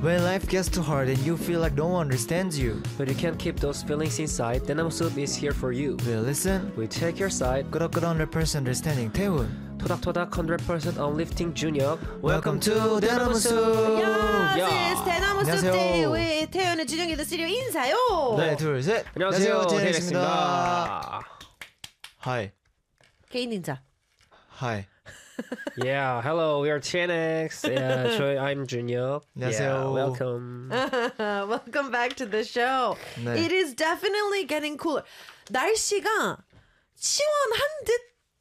When life gets too hard and you feel like no one understands you, But you can't keep those feelings inside. 대나무 숲 is here for you. we listen. We take your side. 끄덕끄덕 100% understanding 태훈. 토닥토닥 100% uplifting 준혁. Welcome to 대나무 숲. Yes, 대나무 숲 안녕하세요. 대회 태연의 준영이도 시리오 인사요. 네, 둘, 셋. 안녕하세요. 제이넥스입니다. 제이넥스입니다. Hi. 개인 인사. Hi. Yeah, hello. We are TNX. Yeah, I'm 준혁. 안녕하세요. Yeah, welcome. Welcome back to the show. 네. It is definitely getting cooler. 날씨가 시원한 듯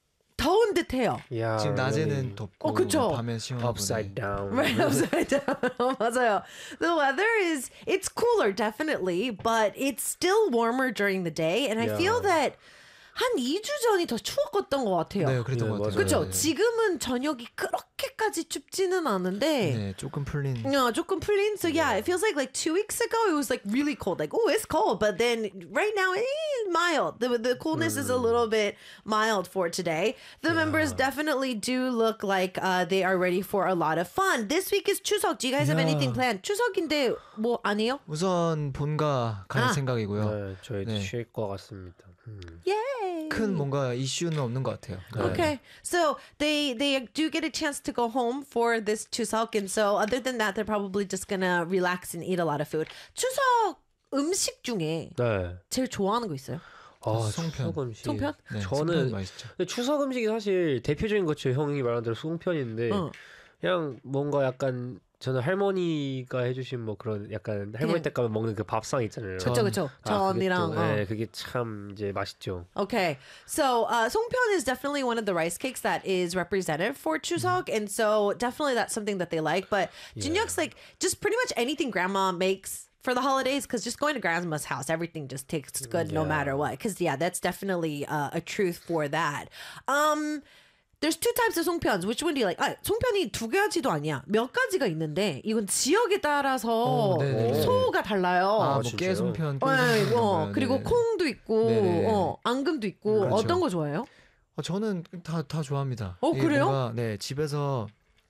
더운 듯해요. Yeah, 지금 낮에는 really 덥고 그쵸? 밤에 시원하고. upside down. Right upside down. 맞아요. The weather it's cooler definitely, but it's still warmer during the day, and I Yeah. feel that 한 2주 전이 더 추웠던 것 같아요. 네, 그랬던 네, 것 같아요. 그렇죠. 네. 지금은 저녁이 그렇게까지 춥지는 않은데. 네, 조금 풀린. 조금 풀린. So yeah, it feels like 2 weeks ago it was like really cold. Like, oh, it's cold. But then right now it's mild. The coolness is a little bit mild for today. The members definitely do look like they are ready for a lot of fun. This week is 추석. Do you guys have Yeah. anything planned? 추석인데 뭐 아니에요? 우선 본가 갈 생각이고요. 네, 저희 네. 쉴 것 같습니다. Yay! 큰 뭔가 이슈는 없는 것 같아요. 네. Okay, so they do get a chance to go home for this 추석, and so other than that, they're probably just gonna relax and eat a lot of food. 추석 음식 중에 네. 제일 좋아하는 거 있어요? 송편. 추석 음식. 송편? 네, 저는 송편 맛있죠. 근데 추석 음식이 사실 대표적인 것죠. 형이 말한 대로 송편인데 그냥 뭔가 약간 저는 할머니가 해주신 뭐 그런 약간 할머니 댁 가면 먹는 그 밥상 있잖아요. 그쵸. 전이랑. 그게 또, 네, 그게 참 이제 맛있죠. Okay, so 송편 is definitely one of the rice cakes that is representative for Chuseok, and so definitely that's something that they like. But Junhyuk's like just pretty much anything grandma makes for the holidays, because just going to grandma's house, everything just tastes good no matter what. Because yeah, that's definitely a truth for that. There's two types of 송편. Which one do you like? 송편이 두 가지도 아니야. 몇 가지가 있는데 이건 지역에 따라서 네네네. 소가 달라요. 뭐 진짜요? 깨송편, 네, 꿀송편. 그리고 네네. 콩도 있고, 네네. 앙금도 있고, 그렇죠. 어떤 거 좋아해요? 저는 다 좋아합니다. 이게 그래요? 뭔가, 네, 집에서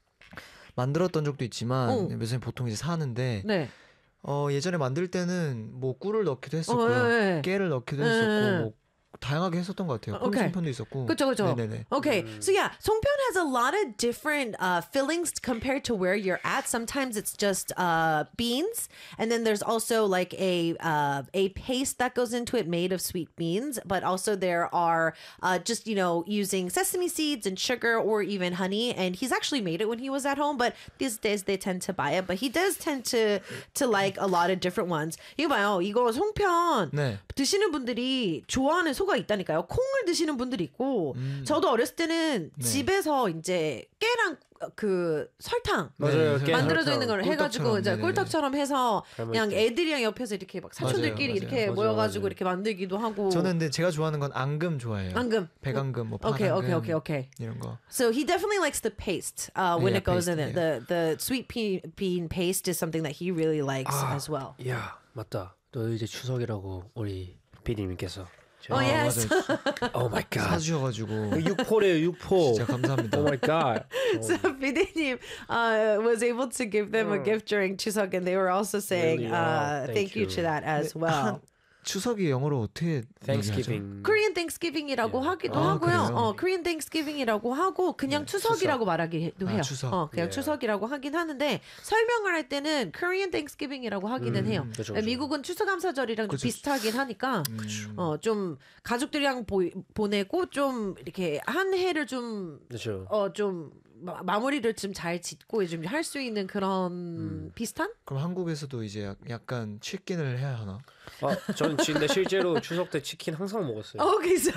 만들었던 적도 있지만 요새 보통 이제 사는데 네. 예전에 만들 때는 뭐 꿀을 넣기도 했었고요. 네. 깨를 넣기도 했었고 뭐 다양하게 했었던 것 같아요. Okay. 콩송편도 있었고. 그쵸. 네네네. Okay, so yeah, 송편 has a lot of different fillings compared to where you're at. Sometimes it's just beans, and then there's also like a paste that goes into it made of sweet beans. But also there are just using sesame seeds and sugar or even honey. And he's actually made it when he was at home, but these days they tend to buy it. But he does tend to like a lot of different ones. 이거 봐요, 이거 송편 네. 드시는 분들이 좋아하는 소가 있다니까요. 콩을 드시는 분들이 있고, 저도 어렸을 때는 집에서 이제 깨랑 그 설탕 맞아요. 네, 깨 만들어져 설탕. 있는 걸 해가지고 꿀떡처럼, 이제 네네네. 꿀떡처럼 해서 그냥 때. 애들이랑 옆에서 이렇게 막 사촌들끼리 맞아요, 이렇게 맞아요. 모여가지고 맞아요. 이렇게 만들기도 하고. 저는 근데 제가 좋아하는 건 앙금 좋아해요. 앙금. 백앙금, 뭐 Okay, 파당금 okay. 이런 거. So he definitely likes the paste when Yeah, it goes paste, in it. The sweet bean paste is something that he really likes as well. 야, 맞다. 너 이제 추석이라고 우리 PD님께서. Oh yes. 맞아요. Oh my god. 사주셔가지고 육포래요, 육포. 진짜 감사합니다. Oh my god. So Bidinim was able to give them a gift during Chuseok, and they were also saying Really? Wow, thank you to that as well. 추석이 영어로 어떻게 Thanksgiving. Korean Thanksgiving이라고 하기도 하고요. 그래요? Korean Thanksgiving이라고 하고 그냥 추석이라고 말하기도 해요. 추석. 그냥 추석이라고 하긴 하는데 설명을 할 때는 Korean Thanksgiving이라고 하기는 해요. 그쵸. 미국은 추수감사절이랑 좀 비슷하긴 하니까 좀 가족들이랑 보내고 좀 이렇게 한 해를 좀 그렇죠. 좀 마무리를 좀 잘 짓고 좀 할 수 있는 그런 비슷한? 그럼 한국에서도 이제 약간 치킨을 해야 하나? 저는 근데 실제로 추석 때 치킨 항상 먹었어요. Okay, so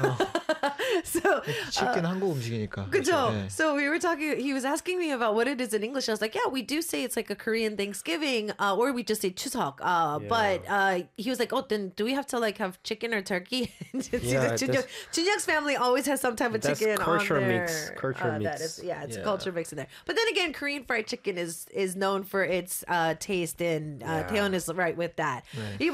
치킨 한국 음식이니까. 그죠? 네. So we were talking, he was asking me about what it is in English. I was like, yeah, we do say it's like a Korean Thanksgiving, or we just say 추석. But he was like, oh, then do we have to like have chicken or turkey? Junhyuk's family always has some type of that's chicken culture on there. mix. Culture That mix. is, it's a Yeah. culture mix in there. But then again, Korean fried chicken is known for its taste, and Taeyeon is right with that. 네. 이봐요, 또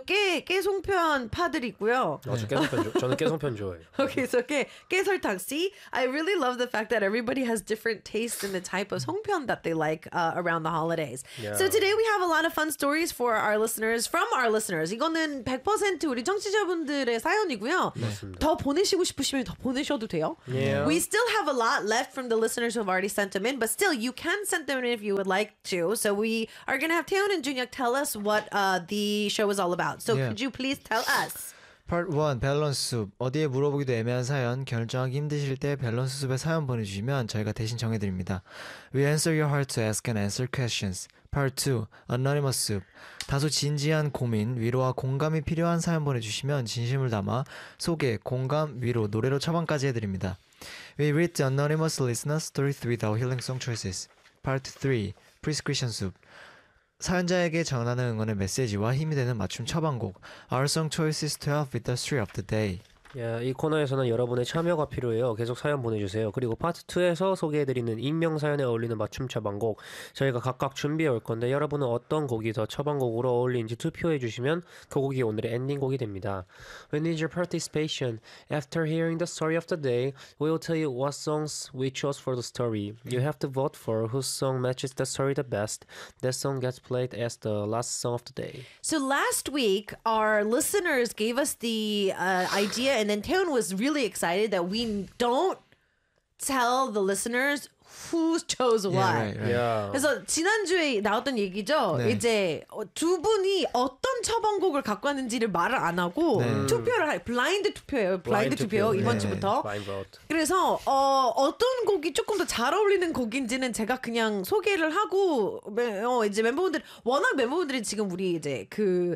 깨 송편 파들이 있고요. 저는 깨송편 좋아해요. Okay, so 깨설탕. See, I really love the fact that everybody has different tastes in the type of 송편 that they like around the holidays. Yeah. So today we have a lot of fun stories for our listeners, from our listeners. 이거는 100% 우리 청취자분들의 사연이고요. 더 보내시고 싶으시면 더 보내셔도 돼요. Yeah. We still have a lot left from the listeners who have already sent them in, but still, you can send them in if you would like to. So we are going to have Taeyeon and Junhyuk tell us what the show is all about. So Yeah. could you please tell us? Part 1 밸런스 숲. 어디에 물어보기도 애매한 사연 결정하기 힘드실 때 밸런스 숲에 사연 보내주시면 저희가 대신 정해드립니다. We answer your heart to ask and answer questions. Part 2 Anonymous 숲. 다소 진지한 고민, 위로와 공감이 필요한 사연 보내주시면 진심을 담아 소개, 공감, 위로, 노래로 처방까지 해드립니다. We read the anonymous listener's stories with our healing song choices. Part 3 Prescription 숲. 사연자에게 전하는 응원의 메시지와 힘이 되는 맞춤 처방곡 Our Song Choices to help with the story of the day. 이 코너에서는 여러분의 참여가 필요해요. 계속 사연 보내주세요. 그리고 파트 2에서 소개해드리는 익명 사연에 어울리는 맞춤 처방곡 저희가 각각 준비해 올 건데 여러분은 어떤 곡이 더 처방곡으로 어울리는지 투표해주시면 그 곡이 오늘의 엔딩곡이 됩니다. We need your participation. After hearing the story of the day, we will tell you what songs we chose for the story. You have to vote for whose song matches the story the best. That song gets played as the last song of the day. So last week, our listeners gave us the idea, and then Taeyeon was really excited that we don't tell the listeners who chose what. Yeah, right. 그래서 지난주에 나왔던 얘기죠. 네. 이제 두 분이 어떤 처방곡을 갖고 왔는지를 말을 안 하고 네. 투표를 블라인드 투표예요. 블라인드 투표 이번 네. 주부터. Blind vote. 그래서 어떤 곡이 조금 더 잘 어울리는 곡인지는 제가 그냥 소개를 하고 이제 워낙 멤버분들이 지금 우리 이제 그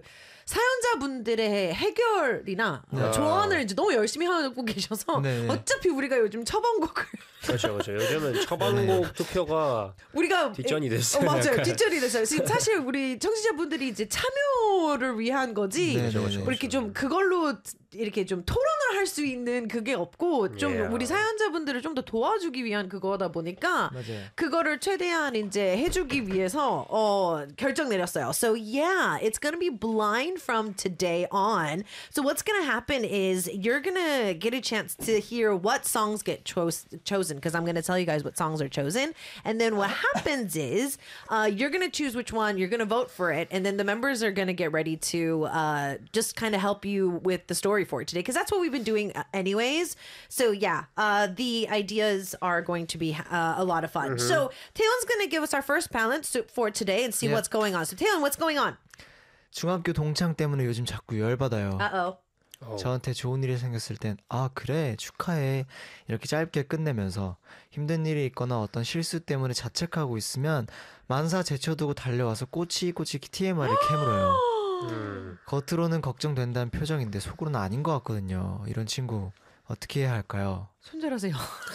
사연자분들의 해결이나 조언을 이제 너무 열심히 하고 계셔서 네. 어차피 우리가 요즘 처방곡을 그렇죠. 요즘은 처방곡 투표가 우리가 뒷전이 됐어요. 맞아요. 약간. 뒷전이 됐어요. 지금 사실 우리 청취자분들이 이제 참여를 위한 거지. 네, 네, 네. 이렇게 좀 그걸로 이렇게 좀 토론을 할 수 있는 그게 없고 좀 Yeah. 우리 사연자분들을 좀 더 도와주기 위한 그거다 보니까 맞아요. 그거를 최대한 이제 해주기 위해서 결정 내렸어요. So yeah, it's gonna be blind from today on. So what's gonna happen is you're gonna get a chance to hear what songs get chosen because I'm gonna tell you guys what songs are chosen, and then what happens is you're gonna choose which one, you're gonna vote for it, and then the members are gonna get ready to just kind of help you with the story for today because that's what we've been doing anyways. So yeah, the ideas are going to be a lot of fun. So Taeyeon's gonna give us our first balance for today and see Yeah. what's going on. So Taeyeon, what's going on? 중학교 동창 때문에 요즘 자꾸 열받아요. Uh-oh. 저한테 좋은 일이 생겼을 땐 그래 축하해 이렇게 짧게 끝내면서 힘든 일이 있거나 어떤 실수 때문에 자책하고 있으면 만사 제쳐두고 달려와서 꼬치꼬치 TMI를 캐물어요. 겉으로는 걱정된다는 표정인데 속으로는 아닌 것 같거든요. 이런 친구 어떻게 해야 할까요? 손절하세요.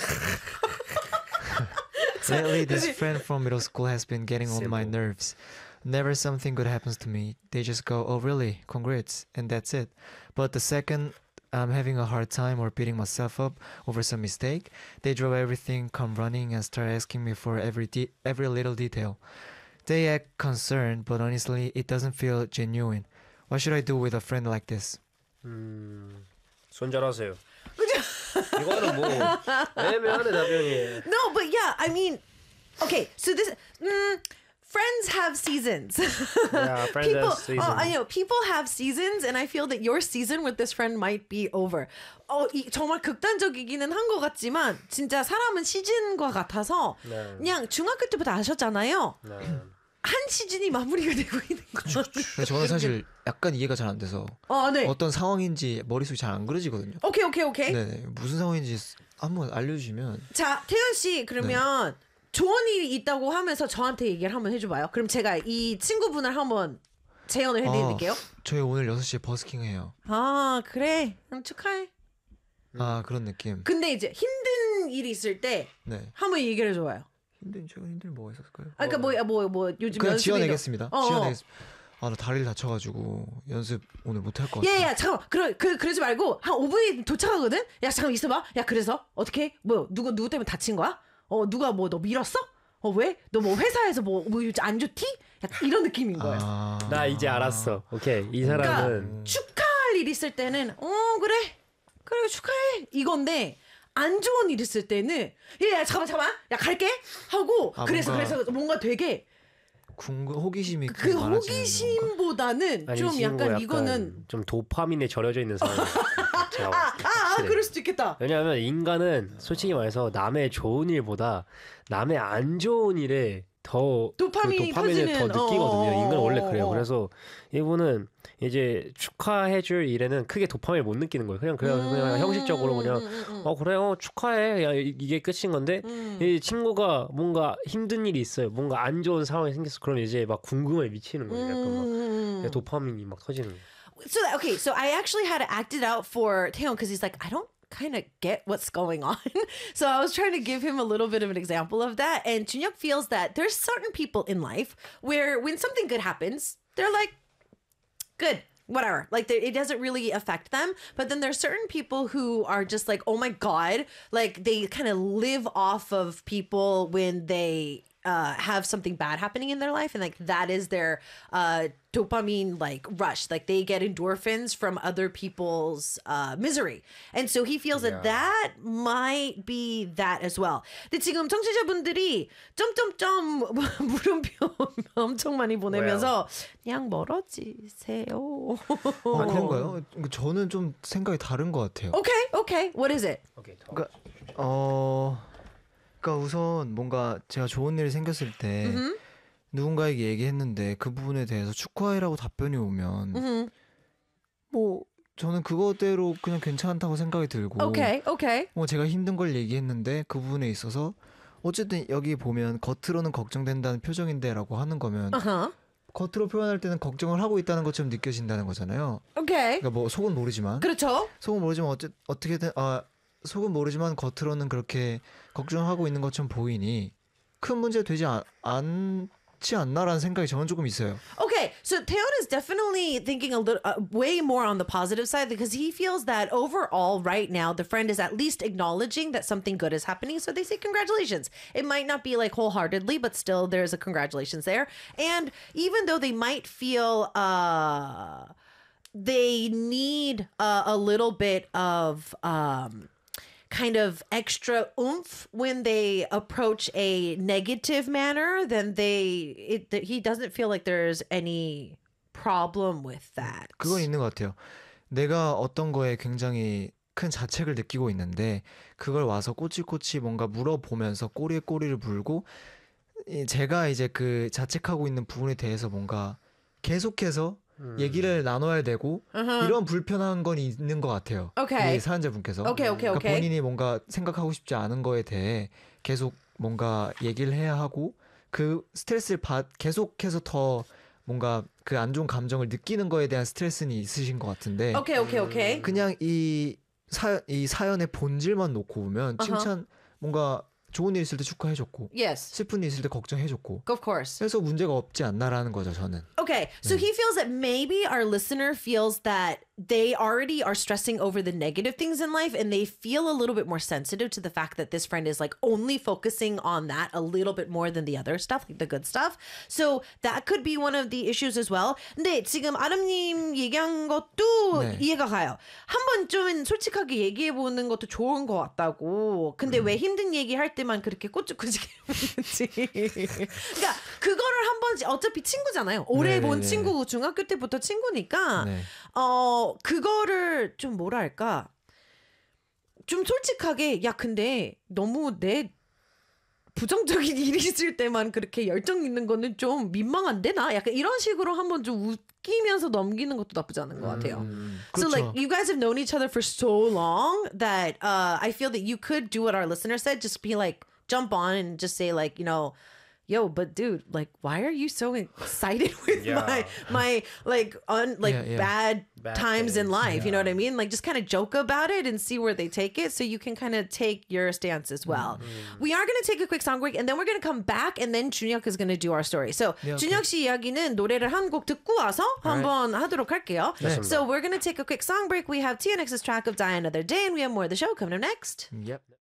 Lately, this friend from middle school has been getting on my nerves. Never something good happens to me. They just go, "Oh, really? Congrats," and that's it. But the second I'm having a hard time or beating myself up over some mistake, they drop everything, come running, and start asking me for every little detail. They act concerned, but honestly, it doesn't feel genuine. What should I do with a friend like this? 손절하세요. 이거는 뭐 애매하네 답변이. No, but yeah, I mean, okay, so this friends have seasons. Yeah, friends people, have seasons. I know people have seasons, and I feel that your season with this friend might be over. 정말 극단적이기는 한 것 같지만 진짜 사람은 시즌과 같아서 네. 그냥 중학교 때부터 아셨잖아요. 네. 한 시즌이 마무리가 되고 있는 거죠. 근데 저는 사실 약간 이해가 잘 안 돼서 네. 어떤 상황인지 머릿속이 잘 안 그려지거든요. 오케이. 네네. 무슨 상황인지 한번 알려주시면. 자, 태연 씨 그러면 좋은 일이 있다고 하면서 저한테 얘기를 한번 해줘봐요. 그럼 제가 이 친구분을 한번 재연을 해드릴게요. 저희 오늘 6시에 버스킹 해요. 그래. 그럼 축하해. 그런 느낌. 근데 이제 힘든 일이 있을 때 네. 한번 얘기를 해줘봐요. 최근 힘든 뭐가 있었을까요? 그러니까 뭐 요즘 그냥 연습이나- 지어내겠습니다. 어. 지어내겠습니다. 나 다리를 다쳐가지고 연습 오늘 못할 것 같아. 야, 잠깐만. 그러지 말고 한 5분이 도착하거든. 야, 잠깐 있어봐. 야, 그래서 어떻게? 뭐 누구 때문에 다친 거야? 누가 뭐 너 밀었어? 왜? 너 뭐 회사에서 뭐 안 좋디? 약간 이런 느낌인 거예요. 아, 나 이제 알았어. 오케이. 이 사람은 축하할 일 있을 때는 그래 축하해 이건데 안 좋은 일 있을 때는 야 잠깐만 야 갈게 하고 그래서 뭔가 되게 호기심이 그 호기심보다는 아니, 좀 이 친구 약간 이거는 좀 도파민에 절여져 있는 사람. 제가 봤을 때 확실해. 그럴 수도 있겠다. 왜냐하면 인간은 솔직히 말해서 남의 좋은 일보다 남의 안 좋은 일에 더 도파민이 그 도파민을 더 터지는, 느끼거든요. 인간은 원래 그래요. 어. 그래서 이분은 이제 축하해줄 일에는 크게 도파민을 못 느끼는 거예요. 그냥 형식적으로 그냥 그래요 축하해 야, 이게 끝인 건데 이 친구가 뭔가 힘든 일이 있어요. 뭔가 안 좋은 상황이 생겼어. 그럼 이제 막 궁금해 미치는 거예요. 약간 막 그냥 도파민이 막 터지는 거예요. So I actually had to act it out for Taeyeon because he's like, I don't kind of get what's going on. So I was trying to give him a little bit of an example of that. And Junhyuk feels that there's certain people in life where when something good happens, they're like, good, whatever. Like it doesn't really affect them. But then there's certain people who are just like, oh my God, like they kind of live off of people when they have something bad happening in their life, and like that is their dopamine like rush. Like they get endorphins from other people's misery, and so he feels that that might be that as well. 근데 지금 청취자분들이 점점점 물음표 엄청 많이 보내면서 그냥 멀어지세요. 그런가요? 저는 좀 생각이 다른 것 같아요. Okay. What is it? 오케이. 그러니까 우선 뭔가 제가 좋은 일이 생겼을 때 누군가에게 얘기했는데 그 부분에 대해서 축하해라고 답변이 오면 뭐 저는 그거대로 그냥 괜찮다고 생각이 들고 Okay. 뭐 제가 힘든 걸 얘기했는데 그 부분에 있어서 어쨌든 여기 보면 겉으로는 걱정된다는 표정인데라고 하는 거면 겉으로 표현할 때는 걱정을 하고 있다는 것처럼 느껴진다는 거잖아요. Okay. 그러니까 뭐 속은 모르지만 그렇죠. 어떻게든 속은 모르지만 겉으로는 그렇게 걱정하고 있는 것처럼 보이니 큰 문제 되지 않지 않나라는 생각이 저는 조금 있어요. Okay, so Taeyeon is definitely thinking a little, way more on the positive side because he feels that overall, right now, the friend is at least acknowledging that something good is happening. So they say congratulations. It might not be like wholeheartedly, but still there's a congratulations there. And even though they might feel they need a little bit of kind of extra oomph when they approach a negative manner, then he doesn't feel like there's any problem with that. 그건 있는 것 같아요. 내가 어떤 거에 굉장히 큰 자책을 느끼고 있는데 그걸 와서 꼬치꼬치 뭔가 물어보면서 꼬리에 꼬리를 물고 제가 이제 그 자책하고 있는 부분에 대해서 뭔가 계속해서 얘기를 나눠야 되고 이런 불편한 건 있는 것 같아요. Okay. 이 사연자분께서 Okay. 그러니까 본인이 뭔가 생각하고 싶지 않은 거에 대해 계속 뭔가 얘기를 해야 하고 그 스트레스를 계속해서 더 뭔가 그 안 좋은 감정을 느끼는 거에 대한 스트레스는 있으신 것 같은데 Okay. 그냥 이 사연의 본질만 놓고 보면 칭찬 뭔가 좋은 일 있을 때 축하해줬고 Yes, 슬픈 일 있을 때 걱정해줬고 of course. 그래서 문제가 없지 않나라는 거죠 저는. Okay, so he feels that maybe our listener feels that they already are stressing over the negative things in life and they feel a little bit more sensitive to the fact that this friend is like only focusing on that a little bit more than the other stuff, like the good stuff. So that could be one of the issues as well. 근데 지금 아름님 얘기한 것도 네. 이해가 가요. 한번 좀 솔직하게 얘기해보는 것도 좋은 것 같다고. 근데 왜 힘든 얘기할 때만 그렇게 꼬치꼬치게 하는지. 그러니까 그거를 한 번씩 어차피 친구잖아요. 오래 본 네네네. 친구, 중학교 때부터 친구니까 네. 그거를 좀 뭐랄까 좀 솔직하게 야 근데 너무 내 부정적인 일이 있을 때만 그렇게 열정 있는 거는 좀 민망한데 나 약간 이런 식으로 한번 좀 웃기면서 넘기는 것도 나쁘지 않은 것 같아요. So like you guys have known each other for so long that I feel that you could do what our listener said, just be like jump on and just say like, you know, yo, but dude, like, why are you so excited with my like bad times things. in life? You know what I mean? Like, just kind of joke about it and see where they take it, so you can kind of take your stance as well. We are going to take a quick song break, and then we're going to come back, and then Junhyuk is going to do our story. So, 준혁 씨 이야기는 노래를 한 곡 듣고 와서 한번 하도록 할게요. So, we're going to take a quick song break. We have TNX's track of Die Another Day, and we have more of the show coming up next. Yep.